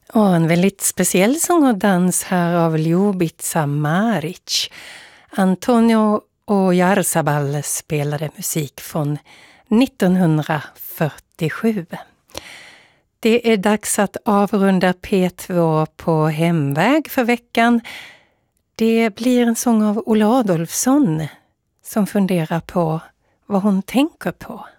Och en väldigt speciell sång och dans här av Ljubica Maric. Antonio Oyarzabal spelade musik från 1947. Det är dags att avrunda P2 på hemväg för veckan. Det blir en sång av Ola Adolfsson som funderar på vad hon tänker på.